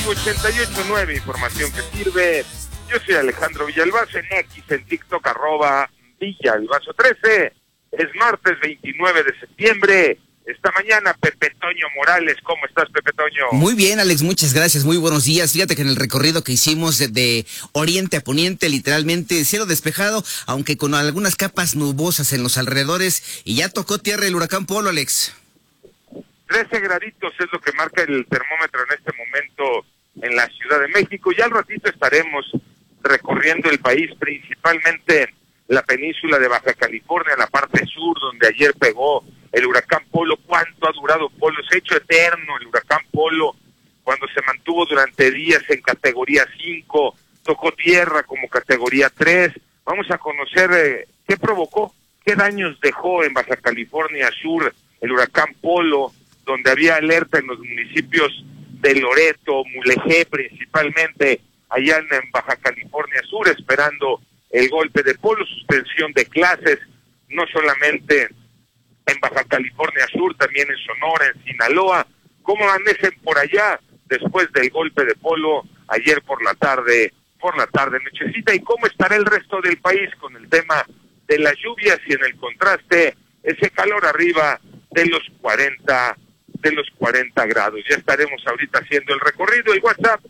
88.9, información que sirve. Yo soy Alejandro Villalbazo, en X, en TikTok, @Villalbazo13. Es martes 29 de septiembre. Esta mañana, Pepe Toño Morales. ¿Cómo estás, Pepe Toño? Muy bien, Alex, muchas gracias, muy buenos días. Fíjate que en el recorrido que hicimos de oriente a poniente, literalmente cielo despejado, aunque con algunas capas nubosas en los alrededores, y ya tocó tierra el huracán Polo, Alex. 13 graditos es lo que marca el termómetro en este momento en la Ciudad de México. Ya al ratito estaremos recorriendo el país, principalmente la península de Baja California, la parte sur, donde ayer pegó el huracán Polo. ¿Cuánto ha durado Polo? Se ha hecho eterno el huracán Polo, cuando se mantuvo durante días en categoría 5, tocó tierra como categoría 3. Vamos a conocer qué provocó, qué daños dejó en Baja California Sur el huracán Polo, donde había alerta en los municipios de Loreto, Mulegé principalmente, allá en Baja California Sur, esperando el golpe de Polo, suspensión de clases, no solamente en Baja California Sur, también en Sonora, en Sinaloa. ¿Cómo amanecen por allá después del golpe de Polo ayer por la tarde, nochecita? ¿Y cómo estará el resto del país con el tema de las lluvias y en el contraste ese calor arriba de los 40 grados? Ya estaremos ahorita haciendo el recorrido. Y WhatsApp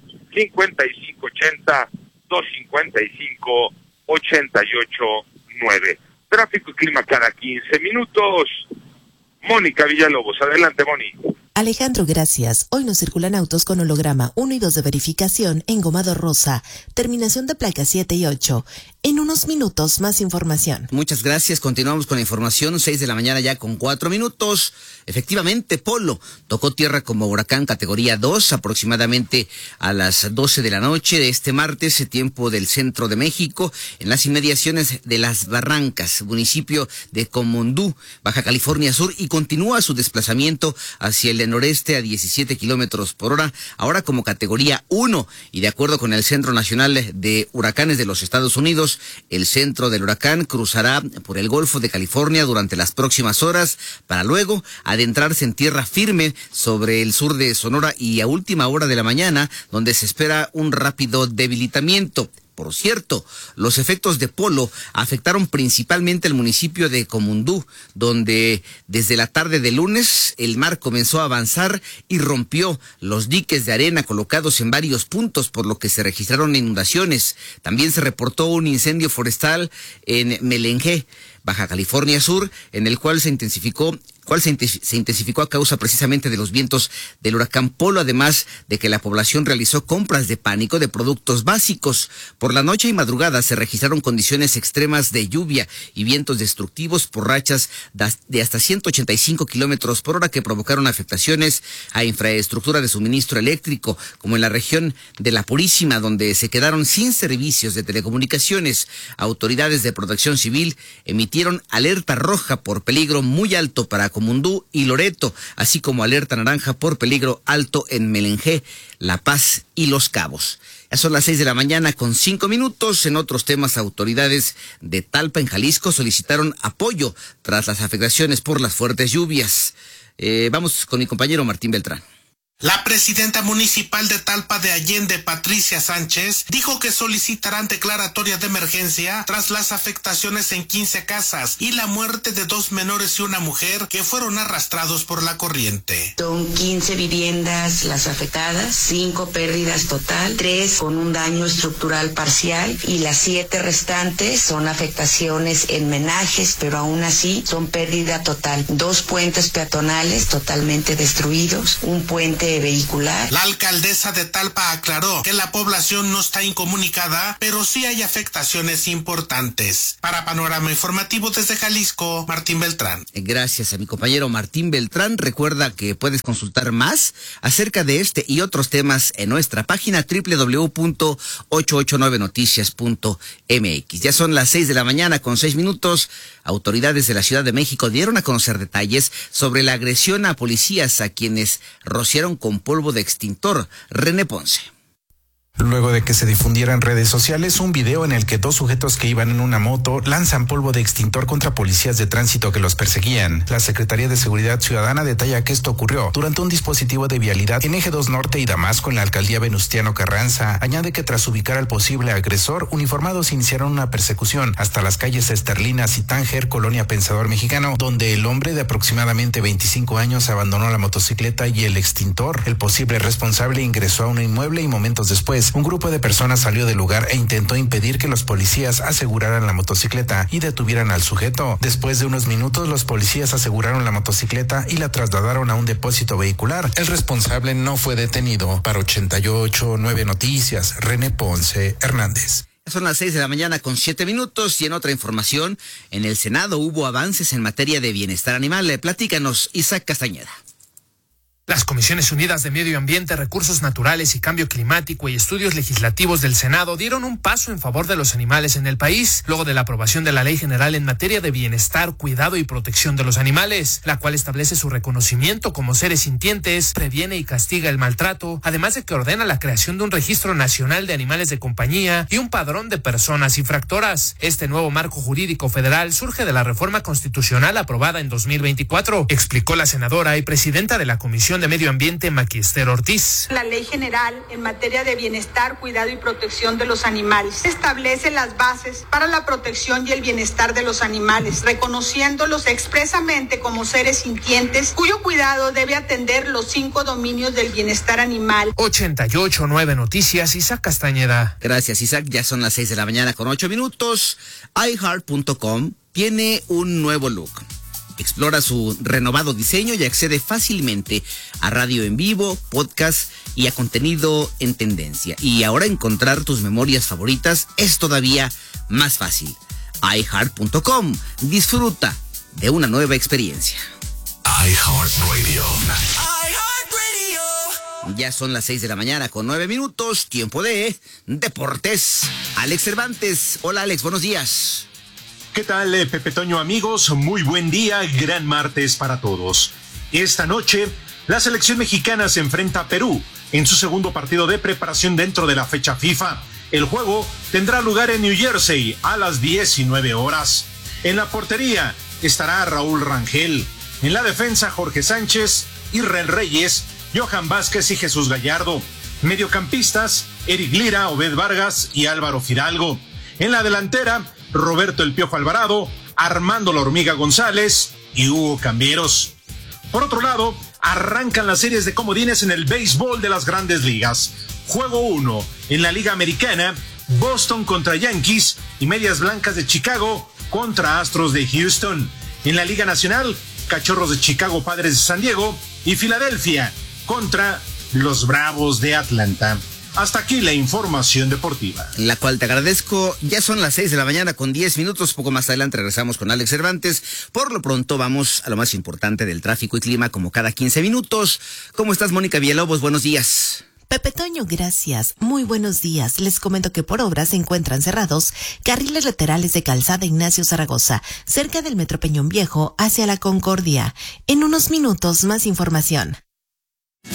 5580-255-889. Tráfico y clima cada 15 minutos. Mónica Villalobos, adelante, Moni. Alejandro, gracias. Hoy no circulan autos con holograma 1 y 2 de verificación, engomado rosa, terminación de placas 7 y 8. En unos minutos, más información. Muchas gracias. Continuamos con la información. 6 de la mañana ya con 4 minutos. Efectivamente, Polo tocó tierra como huracán categoría 2 aproximadamente a las 12 de la noche de este martes, tiempo del centro de México, en las inmediaciones de Las Barrancas, municipio de Comondú, Baja California Sur, y continúa su desplazamiento hacia el noreste a 17 kilómetros por hora, ahora como categoría 1, y de acuerdo con el Centro Nacional de Huracanes de los Estados Unidos, el centro del huracán cruzará por el Golfo de California durante las próximas horas para luego adentrarse en tierra firme sobre el sur de Sonora y a última hora de la mañana, donde se espera un rápido debilitamiento. Por cierto, los efectos de Polo afectaron principalmente el municipio de Comondú, donde desde la tarde de lunes el mar comenzó a avanzar y rompió los diques de arena colocados en varios puntos, por lo que se registraron inundaciones. También se reportó un incendio forestal en Melengé, Baja California Sur, en el cual se intensificó a causa precisamente de los vientos del huracán Polo, además de que la población realizó compras de pánico de productos básicos. Por la noche y madrugada se registraron condiciones extremas de lluvia y vientos destructivos por rachas de hasta 185 kilómetros por hora que provocaron afectaciones a infraestructura de suministro eléctrico, como en la región de La Purísima, donde se quedaron sin servicios de telecomunicaciones. Autoridades de protección civil emitieron alerta roja por peligro muy alto para Comondú y Loreto, así como alerta naranja por peligro alto en Melengé, La Paz y Los Cabos. Ya son las 6 de la mañana con 5 minutos. En otros temas, autoridades de Talpa, en Jalisco, solicitaron apoyo tras las afectaciones por las fuertes lluvias. Vamos con mi compañero Martín Beltrán. La presidenta municipal de Talpa de Allende, Patricia Sánchez, dijo que solicitarán declaratoria de emergencia tras las afectaciones en 15 casas y la muerte de 2 menores y una mujer que fueron arrastrados por la corriente. Son 15 viviendas las afectadas, 5 pérdidas total, 3 con un daño estructural parcial y las 7 restantes son afectaciones en menajes, pero aún así son pérdida total. 2 puentes peatonales totalmente destruidos, un puente vehicular. La alcaldesa de Talpa aclaró que la población no está incomunicada, pero sí hay afectaciones importantes. Para Panorama Informativo desde Jalisco, Martín Beltrán. Gracias a mi compañero Martín Beltrán. Recuerda que puedes consultar más acerca de este y otros temas en nuestra página www.889noticias.mx. Ya son las 6 de la mañana con 6 minutos. Autoridades de la Ciudad de México dieron a conocer detalles sobre la agresión a policías a quienes rociaron con polvo de extintor. René Ponce. Luego de que se difundiera en redes sociales un video en el que dos sujetos que iban en una moto lanzan polvo de extintor contra policías de tránsito que los perseguían. La Secretaría de Seguridad Ciudadana detalla que esto ocurrió durante un dispositivo de vialidad en Eje 2 Norte y Damasco en la alcaldía Venustiano Carranza. Añade que tras ubicar al posible agresor, uniformados iniciaron una persecución hasta las calles Esterlinas y Tánger, colonia Pensador Mexicano, donde el hombre de aproximadamente 25 años abandonó la motocicleta y el extintor. El posible responsable ingresó a un inmueble y momentos después, un grupo de personas salió del lugar e intentó impedir que los policías aseguraran la motocicleta y detuvieran al sujeto. Después de unos minutos, los policías aseguraron la motocicleta y la trasladaron a un depósito vehicular. El responsable no fue detenido. Para 88.9 Noticias, René Ponce Hernández. Son las 6:07 a.m. y en otra información, en el Senado hubo avances en materia de bienestar animal. Platícanos, Isaac Castañeda. Las Comisiones Unidas de Medio Ambiente, Recursos Naturales y Cambio Climático y Estudios Legislativos del Senado dieron un paso en favor de los animales en el país, luego de la aprobación de la Ley General en materia de bienestar, cuidado y protección de los animales, la cual establece su reconocimiento como seres sintientes, previene y castiga el maltrato, además de que ordena la creación de un registro nacional de animales de compañía y un padrón de personas infractoras. Este nuevo marco jurídico federal surge de la reforma constitucional aprobada en 2024, explicó la senadora y presidenta de la Comisión de Medio Ambiente, Maquister Ortiz. La Ley General en materia de bienestar, cuidado y protección de los animales establece las bases para la protección y el bienestar de los animales, reconociéndolos expresamente como seres sintientes, cuyo cuidado debe atender los 5 dominios del bienestar animal. 88.9 Noticias, Isaac Castañeda. Gracias, Isaac. Ya son las 6:08 a.m. iHeart.com tiene un nuevo look. Explora su renovado diseño y accede fácilmente a radio en vivo, podcast y a contenido en tendencia. Y ahora encontrar tus memorias favoritas es todavía más fácil. iHeart.com. Disfruta de una nueva experiencia. iHeartRadio. Ya son las 6:09 a.m. Tiempo de deportes. Alex Cervantes. Hola, Alex, buenos días. ¿Qué tal, Pepe Toño, amigos? Muy buen día, gran martes para todos. Esta noche, la selección mexicana se enfrenta a Perú en su segundo partido de preparación dentro de la fecha FIFA. El juego tendrá lugar en New Jersey a las 19 horas. En la portería estará Raúl Rangel. En la defensa, Jorge Sánchez, Israel Reyes, Johan Vázquez y Jesús Gallardo. Mediocampistas, Eric Lira, Obed Vargas y Álvaro Fidalgo. En la delantera, Roberto El Piojo Alvarado, Armando La Hormiga González y Hugo Camberos. Por otro lado, arrancan las series de comodines en el béisbol de las Grandes Ligas. Juego 1 en la Liga Americana, Boston contra Yankees y Medias Blancas de Chicago contra Astros de Houston. En la Liga Nacional, Cachorros de Chicago, Padres de San Diego y Filadelfia contra los Bravos de Atlanta. Hasta aquí la información deportiva. La cual te agradezco. Ya son las 6:10 a.m. Poco más adelante regresamos con Alex Cervantes. Por lo pronto vamos a lo más importante del tráfico y clima como cada 15 minutos. ¿Cómo estás, Mónica Villalobos? Buenos días. Pepe Toño, gracias. Muy buenos días. Les comento que por obra se encuentran cerrados carriles laterales de Calzada Ignacio Zaragoza, cerca del Metro Peñón Viejo, hacia la Concordia. En unos minutos más información.